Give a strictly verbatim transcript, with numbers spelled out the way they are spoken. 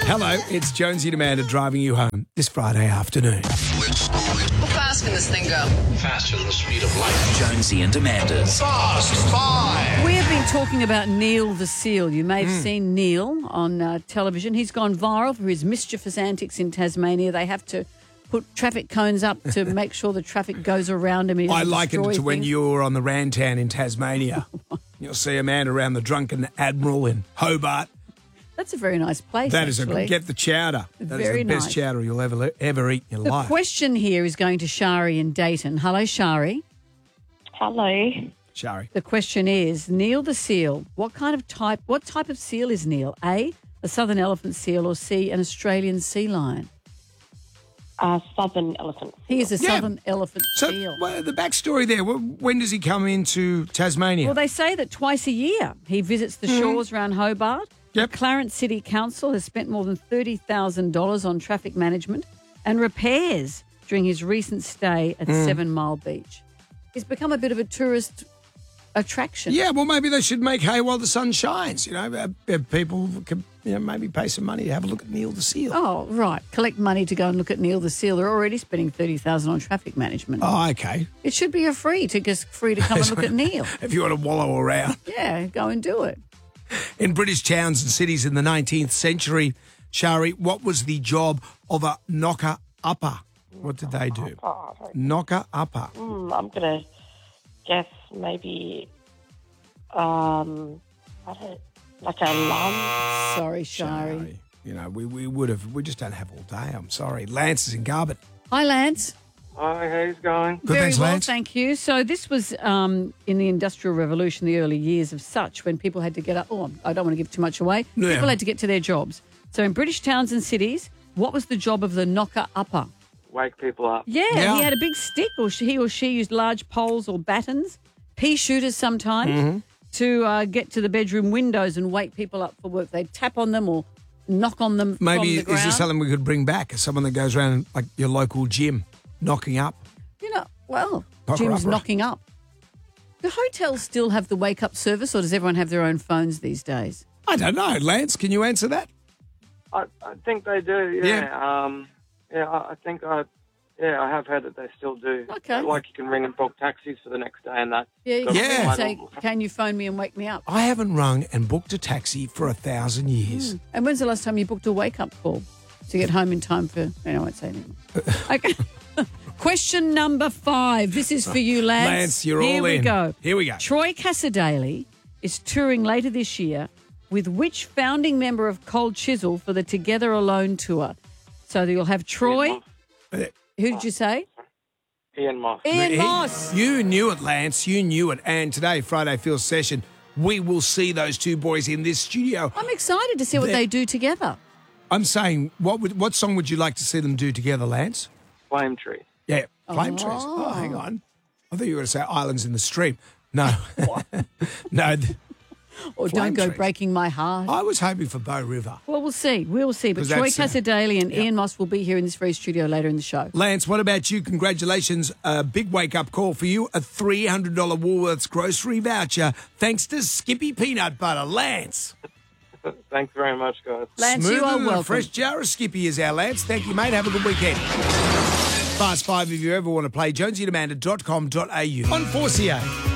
Hello, it's Jonesy and Amanda driving you home this Friday afternoon. How fast can this thing go? Faster than the speed of light. Jonesy and Amanda's Fast Five. We have been talking about Neil the Seal. You may have mm. seen Neil on uh, television. He's gone viral for his mischievous antics in Tasmania. They have to put traffic cones up to make sure the traffic goes around him. I likened it to things. When you were on the Rantan in Tasmania. You'll see a man around the Drunken Admiral in Hobart. That's a very nice place, That is actually. a get the chowder. That Very is the best nice. chowder you'll ever ever eat in your The life. question here is going to Shari in Dayton. Hello, Shari. Hello. Shari. The question is, Neil the Seal, what kind of type, what type of seal is Neil? A, a southern elephant seal, or C, an Australian sea lion? Uh, southern elephant. He is a Yeah. southern elephant So, seal. well, the backstory there, wh- when does he come into Tasmania? Well, they say that twice a year he visits the shores around Hobart. Yep. The Clarence City Council has spent more than thirty thousand dollars on traffic management and repairs during his recent stay at Seven Mile Beach. He's become a bit of a tourist attraction. Yeah, well, maybe they should make hay while the sun shines. You know, uh, uh, people can, you know, maybe pay some money to have a look at Neil the Seal. Oh, right. Collect money to go and look at Neil the Seal. They're already spending thirty thousand dollars on traffic management. Oh, okay. It should be a free to just free to come and look at Neil. If you want to wallow around. Yeah, go and do it. In British towns and cities in the nineteenth century, Shari, what was the job of a knocker-upper? What did they do? Knocker-upper. Mm, I'm going to guess maybe um, I don't, like a lum. Sorry, Shari. You know, we, we would have, we just don't have all day. I'm sorry. Lance is in Garbutt. Hi, Lance. Hi, how's it going? Good, Very thanks, well, Lance. thank you. So this was um, in the Industrial Revolution, the early years of such, when people had to get up. Oh, I don't want to give too much away. Yeah. People had to get to their jobs. So in British towns and cities, what was the job of the knocker-upper? Wake people up. Yeah, Yeah. he had a big stick, or she, he or she used large poles or battens, pea shooters sometimes, Mm-hmm. to uh, get to the bedroom windows and wake people up for work. They'd tap on them or knock on them Maybe from the is ground. this something we could bring back? As someone that goes around like your local gym, knocking up. You know, well, Knocker Jim's upper. knocking up. Do hotels still have the wake-up service, or does everyone have their own phones these days? I don't know. Lance, can you answer that? I, I think they do, yeah. Yeah, um, yeah I, I think I yeah, I have heard that they still do. Okay. Like you can ring and book taxis for the next day and that. Yeah, you Got Yeah. can my say, little- can you phone me and wake me up? I haven't rung and booked a taxi for a thousand years. And when's the last time you booked a wake-up call to get home in time for... No, I won't say anything. Okay. Question number five. This is for you, Lance. Lance, you're Here all we in. go. Here we go. Troy Cassadaly is touring later this year with which founding member of Cold Chisel for the Together Alone tour? So you'll have Troy. Ian Moss. Who did you say? Ian Moss. Ian He- Moss. You knew it, Lance. You knew it. And today, Friday Field Session, we will see those two boys in this studio. I'm excited to see what They're- they do together. I'm saying, what would, what song would you like to see them do together, Lance? Flame Tree. Yeah, Flame Trees. Oh, hang on. I thought you were going to say Islands in the Stream. No. no. th- Or Flame Don't Go Trees. Breaking My Heart. I was hoping for Bow River. Well, we'll see. We'll see. But 'Cause Troy that's, uh, Cassadaly and Ian Moss will be here in this very studio later in the show. Lance, what about you? Congratulations. A big wake-up call for you. A three hundred dollars Woolworths grocery voucher thanks to Skippy Peanut Butter. Lance. Thanks very much, guys. Lance, Smoother you are than welcome. a fresh jar of Skippy is our Lance. Thank you, mate. Have a good weekend. Fast five if you ever want to play. jonesy and amanda dot com dot a u. On four C A.